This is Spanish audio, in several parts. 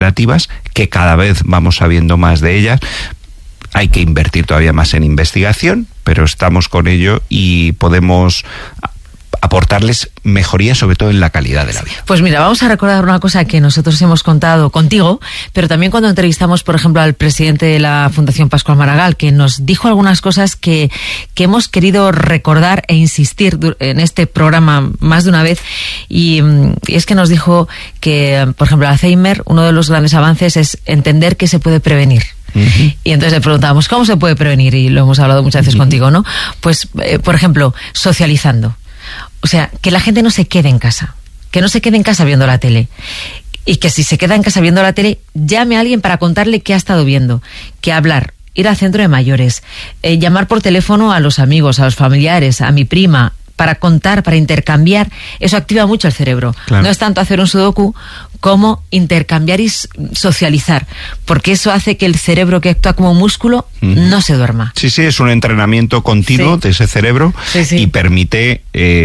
degenerativas, que cada vez vamos sabiendo más de ellas. Hay que invertir todavía más en investigación, pero estamos con ello y podemos aportarles mejoría, sobre todo en la calidad de la vida. Pues mira, vamos a recordar una cosa que nosotros hemos contado contigo, pero también cuando entrevistamos, por ejemplo, al presidente de la Fundación Pascual Maragall, que nos dijo algunas cosas que hemos querido recordar e insistir en este programa más de una vez, y es que nos dijo que, por ejemplo, el Alzheimer, uno de los grandes avances es entender que se puede prevenir. Uh-huh. Y entonces le preguntábamos, ¿cómo se puede prevenir? Y lo hemos hablado muchas veces contigo, ¿no? Pues, por ejemplo, socializando. O sea, que la gente no se quede en casa, que no se quede en casa viendo la tele. Y que si se queda en casa viendo la tele, llame a alguien para contarle qué ha estado viendo. Que hablar, ir al centro de mayores, llamar por teléfono a los amigos, a los familiares, a mi prima, para contar, para intercambiar, eso activa mucho el cerebro. Claro. No es tanto hacer un sudoku como intercambiar y socializar, porque eso hace que el cerebro, que actúa como músculo, no se duerma. Sí, es un entrenamiento continuo de ese cerebro y permite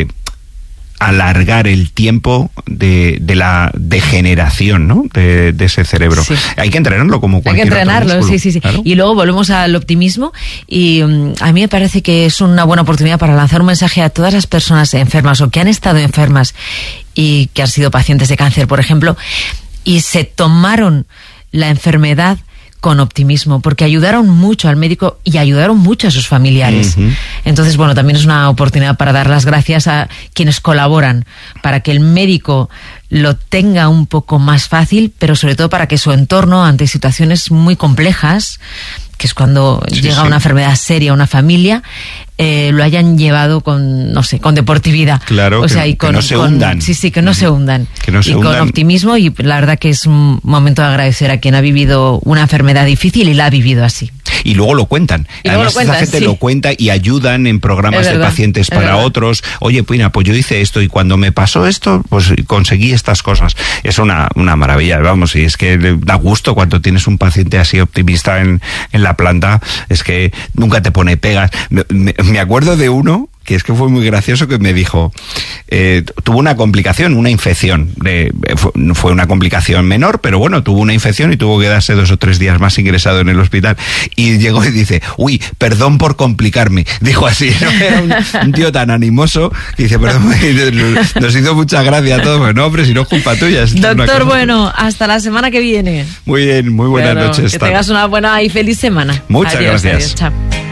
alargar el tiempo de la degeneración, ¿no? de ese cerebro. Sí. Hay que entrenarlo como cualquier otro músculo. Hay que entrenarlo, sí. Claro. Y luego volvemos al optimismo y a mí me parece que es una buena oportunidad para lanzar un mensaje a todas las personas enfermas o que han estado enfermas y que han sido pacientes de cáncer, por ejemplo, y se tomaron la enfermedad con optimismo, porque ayudaron mucho al médico y ayudaron mucho a sus familiares. Uh-huh. Entonces, bueno, también es una oportunidad para dar las gracias a quienes colaboran, para que el médico lo tenga un poco más fácil, pero sobre todo para que su entorno, ante situaciones muy complejas, que es cuando llega una enfermedad seria a una familia, lo hayan llevado con, no sé, con deportividad. Claro, o sea, que no se hundan. Que no se hundan. Con optimismo, y la verdad que es un momento de agradecer a quien ha vivido una enfermedad difícil y la ha vivido así. Y luego lo cuentan. Además, esta gente lo cuenta y ayudan en programas de pacientes para otros. Oye, pues yo hice esto y cuando me pasó esto, pues conseguí estas cosas. Es una maravilla, vamos, y es que da gusto cuando tienes un paciente así optimista en la planta, es que nunca te pone pegas. Me acuerdo de uno que es que fue muy gracioso, que me dijo, tuvo una complicación, una infección, fue una complicación menor, pero bueno, tuvo una infección y tuvo que darse 2 o 3 días más ingresado en el hospital, y llegó y dice, uy, perdón por complicarme, dijo así, ¿no? Era un tío tan animoso, que dice, perdón, nos hizo mucha gracia a todos, pero no, hombre, si no es culpa tuya. Doctor, bueno, hasta la semana que viene. Muy bien, muy buenas noches. Que tengas una buena y feliz semana. Muchas gracias. Adiós, chao.